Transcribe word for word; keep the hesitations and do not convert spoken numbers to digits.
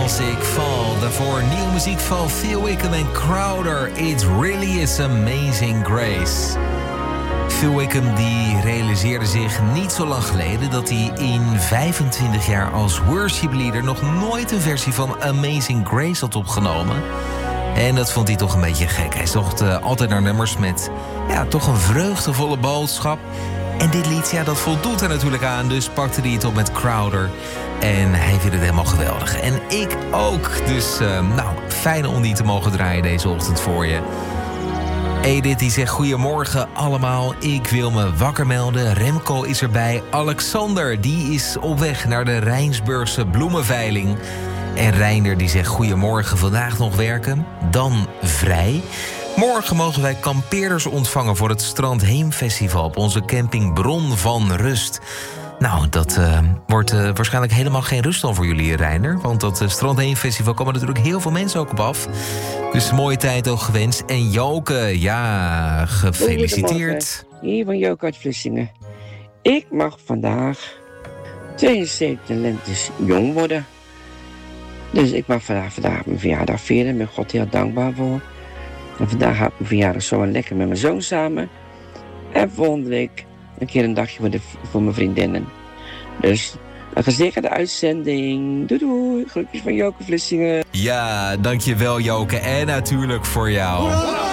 Classic Fall. Daarvoor nieuwe muziek van Phil Wickham en Crowder. It really is amazing grace. Phil Wickham die realiseerde zich niet zo lang geleden dat hij in vijfentwintig jaar als worship leader nog nooit een versie van Amazing Grace had opgenomen. En dat vond hij toch een beetje gek. Hij zocht uh, altijd naar nummers met ja, toch een vreugdevolle boodschap. En dit lied, ja, dat voldoet er natuurlijk aan. Dus pakte hij het op met Crowder. En hij vindt het helemaal geweldig. En ik ook. Dus, uh, nou, fijn om die te mogen draaien deze ochtend voor je. Edith die zegt goedemorgen allemaal. Ik wil me wakker melden. Remco is erbij. Alexander die is op weg naar de Rijnsburgse bloemenveiling. En Reinder die zegt goedemorgen, vandaag nog werken. Dan vrij. Morgen mogen wij kampeerders ontvangen voor het Strandheemfestival op onze camping Bron van Rust. Nou, dat uh, wordt uh, waarschijnlijk helemaal geen rust dan voor jullie, Reinder. Want dat uh, Strandheemfestival komen natuurlijk heel veel mensen ook op af. Dus een mooie tijd ook gewenst. En Joke, ja, gefeliciteerd. Hier van Joke uit Vlissingen. Ik mag vandaag tweeënzeventig lentes jong worden. Dus ik mag vandaag, vandaag mijn verjaardag vieren. Daar ben ik God heel dankbaar voor. En vandaag ga ik mijn verjaardag zo lekker met mijn zoon samen. En volgende week een keer een dagje voor, de, voor mijn vriendinnen. Dus een gezegende uitzending. Doei doei. Groetjes van Joke Vlissingen. Ja, dankjewel Joke. En natuurlijk voor jou.